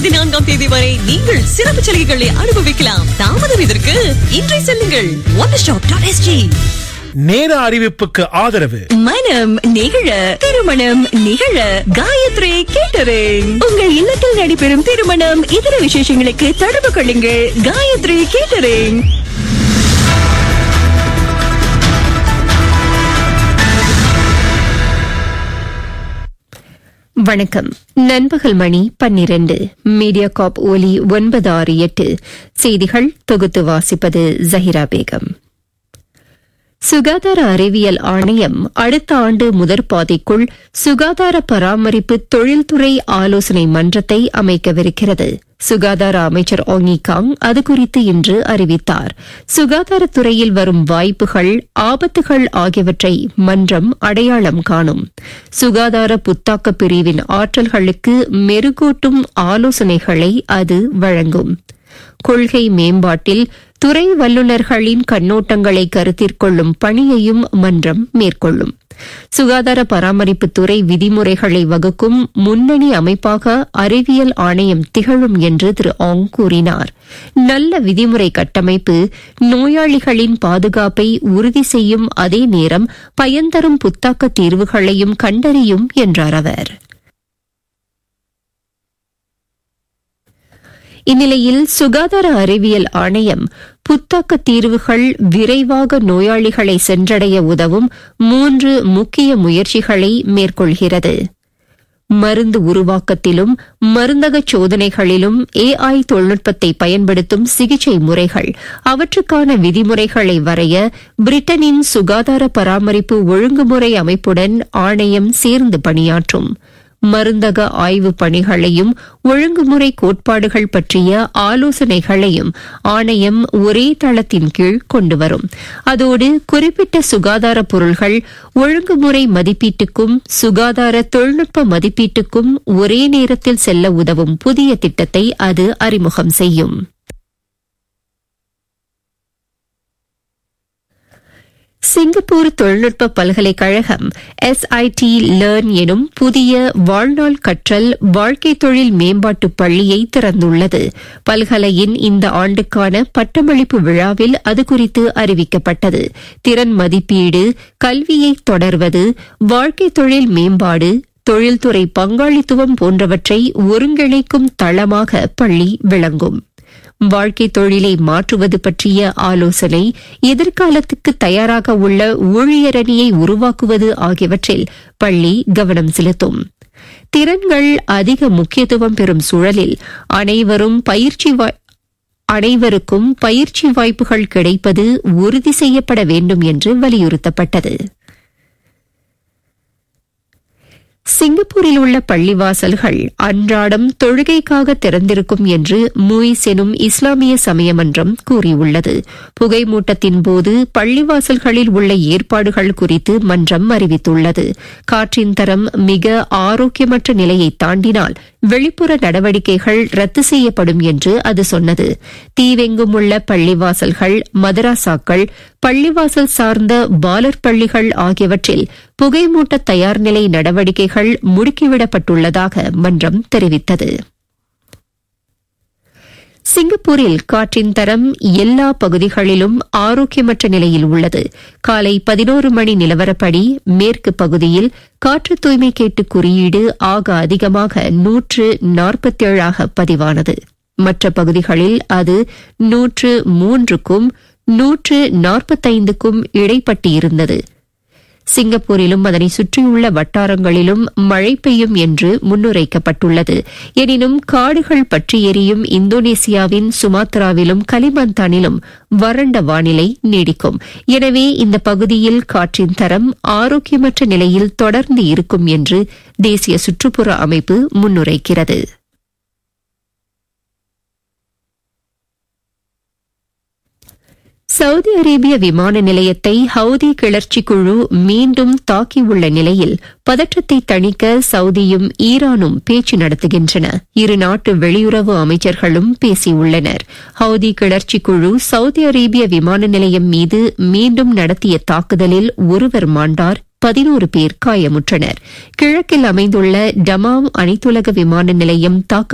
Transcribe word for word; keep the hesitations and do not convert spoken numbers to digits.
பதினான்காம் தேதி வரை நீங்கள் சிறப்பு சலுகைகளை அனுபவிக்கலாம். தாமதம் இதற்கு இன்றை செல்லுங்கள் ஒன் ஸ்டாப் டாட் எஸ்ஜி. நேர அறிவிப்புக்கு ஆதரவு மனம் நிகழ திருமணம் நிகழ காயத்ரி கேட்டரிங். உங்கள் இல்லத்தில் நடைபெறும் திருமணம் இதர விசேஷங்களுக்கு தொடர்பு கொள்ளுங்கள் காயத்ரி கேட்டரிங். வணக்கம். நண்பகல் மணி பன்னிரண்டு. மீடியா காப் ஒலி ஒன்பது ஆறு எட்டு. செய்திகள் தொகுத்து வாசிப்பது ஜஹிரா பேகம். சுகாதார அறிவியல் ஆணையம் அடுத்த ஆண்டு முதற் பாதிக்குள் சுகாதார பராமரிப்பு தொழில்துறை ஆலோசனை மன்றத்தை அமைக்கவிருக்கிறது. சுகாதார அமைச்சர் ஆங்கி காங் அது குறித்து இன்று அறிவித்தார். சுகாதாரத்துறையில் வரும் வாய்ப்புகள், ஆபத்துகள் ஆகியவற்றை மன்றம் அடையாளம் காணும். சுகாதார புத்தாக்க பிரிவின் ஆற்றல்களுக்கு மெருகூட்டும் ஆலோசனைகளை அது வழங்கும். கொள்கை மேம்பாட்டில் துறை வல்லுநர்களின் கண்ணோட்டங்களை கருத்திற்கொள்ளும் பணியையும் மன்றம் மேற்கொள்ளும். சுகாதார பராமரிப்பு துறை விதிமுறைகளை வகுக்கும் முன்னணி அமைப்பாக அறிவியல் ஆணையம் திகழும் என்று திரு ஆங் கூறினார். நல்ல விதிமுறை கட்டமைப்பு நோயாளிகளின் பாதுகாப்பை உறுதி செய்யும் அதே நேரம் பயன்தரும் புத்தாக்க தீர்வுகளையும் கண்டறியும் என்றார் அவர். இந்நிலையில் சுகாதார அறிவியல் ஆணையம் புத்தாக்க தீர்வுகள் விரைவாக நோயாளிகளை சென்றடைய உதவும் மூன்று முக்கிய முயற்சிகளை மேற்கொள்கிறது. மருந்து உருவாக்கத்திலும் மருந்தக சோதனைகளிலும் ஏஐ தொழில்நுட்பத்தை பயன்படுத்தும் சிகிச்சை முறைகள், அவற்றுக்கான விதிமுறைகளை வரைய பிரிட்டனின் சுகாதார பராமரிப்பு ஒழுங்குமுறை அமைப்புடன் ஆணையம் சேர்ந்து பணியாற்றும். மருந்தக ஆய்வு பணிகளையும் ஒழுங்குமுறை கோட்பாடுகள் பற்றிய ஆலோசனைகளையும் ஆணையம் ஒரே தளத்தின் கீழ் கொண்டுவரும். அதோடு குறிப்பிட்ட சுகாதார பொருள்கள் ஒழுங்குமுறை மதிப்பீட்டுக்கும் சுகாதார தொழில்நுட்ப மதிப்பீட்டுக்கும் ஒரே நேரத்தில் செல்ல உதவும் புதிய திட்டத்தை அது அறிமுகம் செய்யும். சிங்கப்பூர் தொழில்நுட்ப பல்கலைக்கழகம் எஸ்ஐடி லேர்ன் எனும் புதிய வாழ்நாள் கற்றல் வாழ்க்கை தொழில் மேம்பாட்டு பள்ளியை திறந்துள்ளது. பல்கலையின் இந்த ஆண்டுக்கான பட்டமளிப்பு விழாவில் அது குறித்து அறிவிக்கப்பட்டது. திறன் மதிப்பீடு, கல்வியை தொடர்வது, வாழ்க்கை தொழில் மேம்பாடு, தொழில்துறை பங்காளித்துவம் போன்றவற்றை ஒருங்கிணைக்கும் தளமாக பள்ளி விளங்கும். வாழ்க்கை தொழிலை மாற்றுவது பற்றிய ஆலோசனை, எதிர்காலத்துக்கு தயாராக உள்ள ஊழியரணியை உருவாக்குவது ஆகியவற்றில் பள்ளி கவனம் செலுத்தும். திறன்கள் அதிக முக்கியத்துவம் பெறும் சூழலில் அனைவரும் பயிற்சி அனைவருக்கும் பயிற்சி வாய்ப்புகள் கிடைப்பது உறுதி செய்யப்பட வேண்டும் என்று வலியுறுத்தப்பட்டது. சிங்கப்பூரில் உள்ள பள்ளிவாசல்கள் அன்றாடம் தொழுகைக்காக திறந்திருக்கும் என்று மூயிஸ் எனும் இஸ்லாமிய சமய மன்றம் கூறியுள்ளது. புகைமூட்டத்தின் போது பள்ளிவாசல்களில் உள்ள ஏற்பாடுகள் குறித்து மன்றம் அறிவித்துள்ளது. காற்றின் தரம் மிக ஆரோக்கியமற்ற நிலையை தாண்டினால் வெளிப்புற நடவடிக்கைகள் ரத்து செய்யப்படும் என்று அது சொன்னது. தீவெங்கும் உள்ள பள்ளிவாசல்கள், மதராசாக்கள், பள்ளிவாசல் சார்ந்த பாலர் பள்ளிகள் ஆகியவற்றில் புகைமூட்ட தயார்நிலை நடவடிக்கைகள் முடுக்கிவிடப்பட்டுள்ளதாக மன்றம் தெரிவித்தது. சிங்கப்பூரில் காற்றின் தரம் எல்லா பகுதிகளிலும் ஆரோக்கியமற்ற நிலையில் உள்ளது. காலை பதினோரு மணி நிலவரப்படி மேற்கு பகுதியில் காற்று தூய்மை கேட்டு குறியீடு ஆக அதிகமாக நூற்று நாற்பத்தேழாக பதிவானது. மற்ற பகுதிகளில் அது நூற்று மூன்றுக்கும் நூற்று நாற்பத்தைந்துக்கும் இடைப்பட்டிருந்தது. சிங்கப்பூரிலும் அதனை சுற்றியுள்ள வட்டாரங்களிலும் மழை பெய்யும் என்று முன்னுரைக்கப்பட்டுள்ளது. எனினும் காடுகள் பற்றி எரியும் இந்தோனேசியாவின் சுமாத்ராவிலும் கலிமந்தானிலும் வறண்ட வானிலை நீடிக்கும். எனவே இந்த பகுதியில் காற்றின் தரம் ஆரோக்கியமற்ற நிலையில் தொடர்ந்து இருக்கும் என்று தேசிய சுற்றுப்புற அமைப்பு முன்னுரைக்கிறது. சவுதி அரேபிய விமான நிலையத்தை ஹவுதி கிளர்ச்சி குழு மீண்டும் தாக்கியுள்ள நிலையில் பதற்றத்தை தணிக்க சவுதியும் ஈரானும் பேச்சு நடத்துகின்றன. இரு நாட்டு வெளியுறவு அமைச்சர்களும் பேசியுள்ளனர். ஹவுதி கிளர்ச்சி குழு சவுதி அரேபிய விமான நிலையம் மீது மீண்டும் நடத்திய தாக்குதலில் ஒருவர் மாண்டார், பதினோரு பேர் காயமுற்றனர். கிழக்கில் அமைந்துள்ள டமாம் அனைத்துலக விமான நிலையம் தாக்க